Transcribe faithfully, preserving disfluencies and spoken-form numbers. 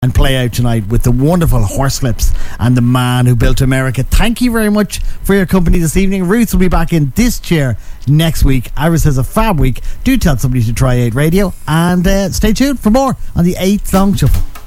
and play out tonight with the wonderful Horselips and the Man Who Built America. Thank you very much for your company this evening. Ruth will be back in this chair next week. Iris has a fab week. Do tell somebody to try eight Radio, and uh, stay tuned for more on the eighth Long Shuffle.